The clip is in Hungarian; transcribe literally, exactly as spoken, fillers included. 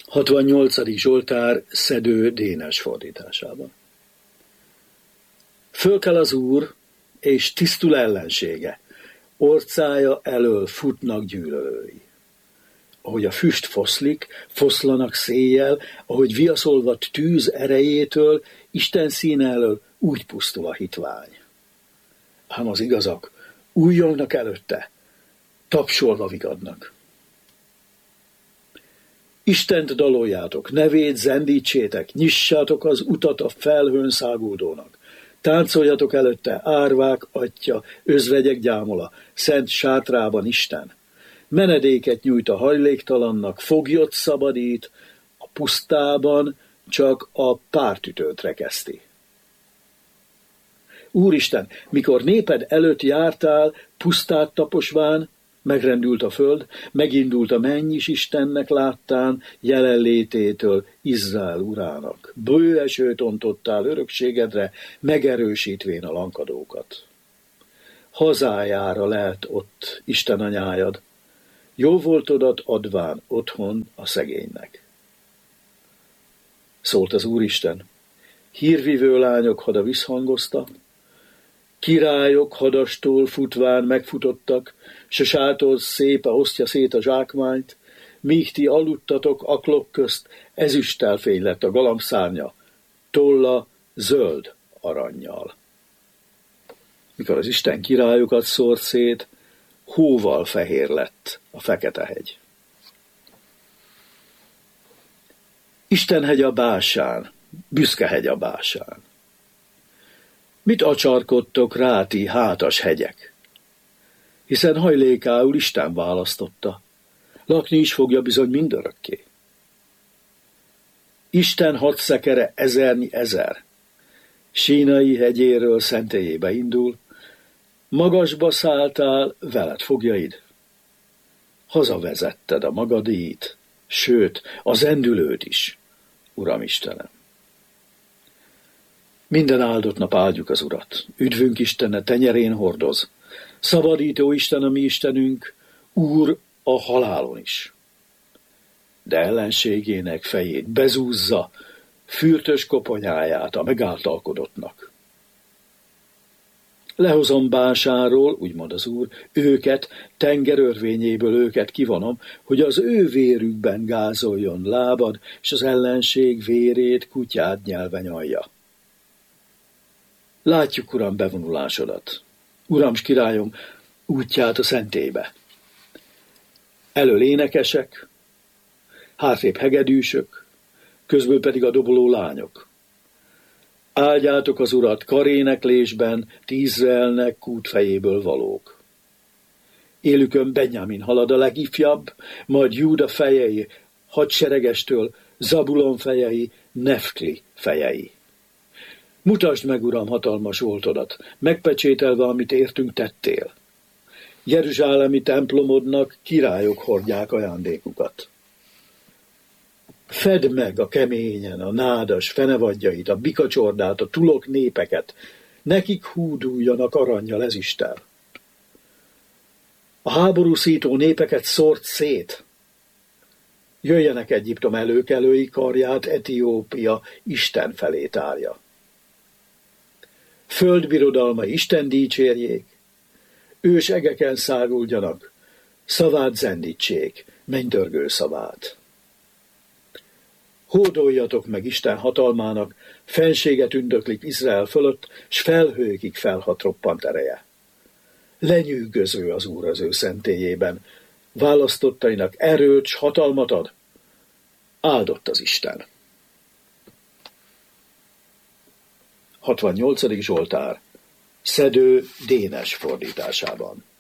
hatvannyolcadik Zsoltár Szedő Dénes fordításában. Fölkel az Úr, és tisztul ellensége, orcája elől futnak gyűlölői. Ahogy a füst foszlik, foszlanak széjjel, ahogy viaszolvat tűz erejétől, Isten színe elől úgy pusztul a hitvány. Ám az igazak újjongnak előtte, tapsolva vigadnak. Istent daloljátok, nevét zendítsétek, nyissátok az utat a felhőn száguldónak. Táncoljatok előtte, árvák atya, özvegyek gyámola, szent sátrában Isten. Menedéket nyújt a hajléktalannak, foglyot szabadít, a pusztában csak a pártütőt rekeszti. Úristen, mikor néped előtt jártál, pusztát taposván, megrendült a föld, megindult a menny is Istennek láttán, jelenlététől Izrael urának. Bő esőt ontottál örökségedre, megerősítvén a lankadókat. Hazájára lelt ott Isten anyájad, jóvoltodat adván otthon a szegénynek. Szólt az Úristen, hírvivő lányok hada visszhangozta, királyok hadastól futván megfutottak, s a sátor szépe osztja szét a zsákmányt, míg ti aludtatok aklok közt, ezüsttel fény lett a galambszárnya, tolla zöld arannyal. Mikor az Isten királyokat szórt szét, hóval fehér lett a Fekete-hegy. Istenhegy a Básán, büszke hegy a Básán. Mit acsarkodtok rá, ti hátas hegyek? Hiszen hajlékául Isten választotta, lakni is fogja bizony mindörökké. Isten hadszekere ezernyi ezer, Sínai hegyéről szentélyébe indul, magasba szálltál, veled fogjaid. Hazavezetted a magadíjt, sőt, az endülőt is, Uram Istenem. Minden áldott nap áldjuk az Urat. Üdvünk Istene tenyerén hordoz. Szabadító Isten a mi Istenünk, Úr a halálon is. De ellenségének fejét bezúzza, fürtös koponyáját a megáltalkodottnak. Lehozom Básánról, úgy mond az Úr, őket, tengerörvényéből őket kivonom, hogy az ő vérükben gázoljon lábad, és az ellenség vérét kutyád nyelve nyalja. Látjuk, Uram, bevonulásodat. Uram s királyom, útját a szentélybe. Elől énekesek, hátrébb hegedűsök, közből pedig a doboló lányok. Áldjátok az Urat karéneklésben, ti Izraelnek kútfejéből valók. Élükön Benjamin halad a legifjabb, majd Júda fejei, hadseregestől Zabulon fejei, Neftli fejei. Mutasd meg, Uram, hatalmas voltodat, megpecsételve, amit értünk tettél. Jeruzsálemi templomodnak királyok hordják ajándékukat. Fedd meg a keményen a nádas fenevadjait, a bikacsordát, a tulok népeket, nekik húduljanak arannyal ezüsttel. A háborúszító népeket szórt szét. Jöjjenek Egyiptom előkelői, karját Etiópia Isten felé tárja. Földbirodalmai Isten dicsérjék, ős egeken száguldjanak, szavát zendítsék, mennydörgő szavát. Hódoljatok meg Isten hatalmának, fenséget ündöklik Izrael fölött, s felhőkig felhat roppant ereje. Lenyűgöző az Úr az ő szentélyében, választottainak erőt s hatalmat ad, áldott az Isten. hatvannyolcadik Zsoltár Szedő Dénes fordításában.